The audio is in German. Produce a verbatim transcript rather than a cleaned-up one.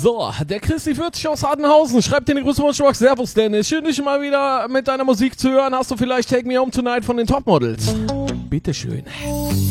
So, der Christi vierzig aus Hardenhausen schreibt in die Grüße Wunschbox. Servus Dennis, schön dich mal wieder mit deiner Musik zu hören. Hast du vielleicht Take Me Home Tonight von den Topmodels? Bitteschön.